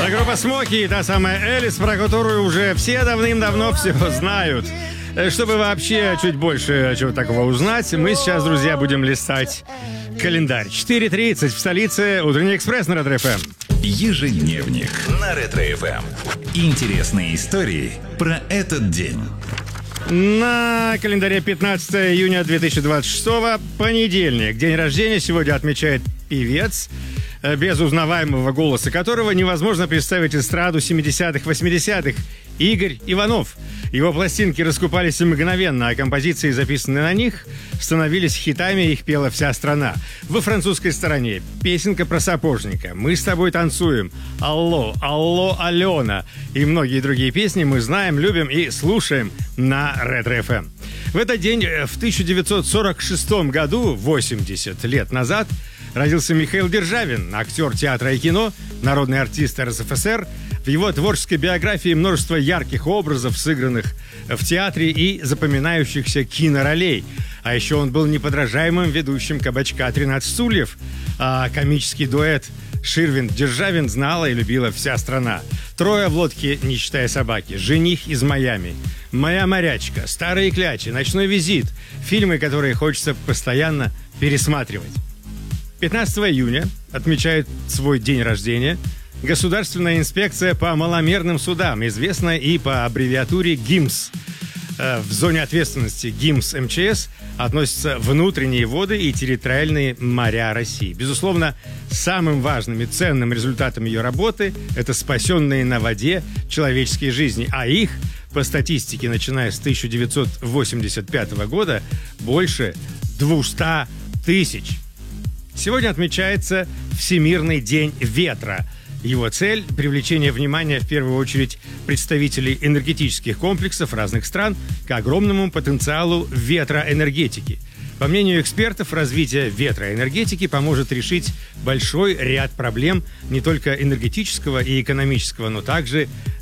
Это группа Смоки, та самая Элис, про которую уже все давным-давно все знают. Чтобы вообще чуть больше чего такого узнать, мы сейчас, друзья, будем листать календарь. 4:30 в столице. Утренний экспресс на Ретро-ФМ. Ежедневник на Ретро-ФМ. Интересные истории про этот день. На календаре 15 июня 2026, понедельник. День рождения сегодня отмечает певец, без узнаваемого голоса которого невозможно представить эстраду 70-х, 80-х, Игорь Иванов. Его пластинки раскупались мгновенно, а композиции, записанные на них, становились хитами, их пела вся страна. Во французской стороне песенка про сапожника, «Мы с тобой танцуем», «Алло, алло, Алена» и многие другие песни мы знаем, любим и слушаем на Ретро-ФМ. В этот день, в 1946 году, 80 лет назад, родился Михаил Державин, актер театра и кино, народный артист РСФСР. В его творческой биографии множество ярких образов, сыгранных в театре и запоминающихся киноролей. А еще он был неподражаемым ведущим «Кабачка 13 стульев», а комический дуэт Ширвинд-Державин знала и любила вся страна. «Трое в лодке, не считая собаки», «Жених из Майами», «Моя морячка», «Старые клячи», «Ночной визит». Фильмы, которые хочется постоянно пересматривать. 15 июня отмечает свой день рождения Государственная инспекция по маломерным судам, известная и по аббревиатуре ГИМС. В зоне ответственности ГИМС МЧС относятся внутренние воды и территориальные моря России. Безусловно, самым важным и ценным результатом ее работы это спасенные на воде человеческие жизни, а их, по статистике, начиная с 1985 года, больше 200 тысяч. Сегодня отмечается Всемирный день ветра. Его цель – привлечение внимания в первую очередь представителей энергетических комплексов разных стран к огромному потенциалу ветроэнергетики. По мнению экспертов, развитие ветроэнергетики поможет решить большой ряд проблем не только энергетического и экономического, но также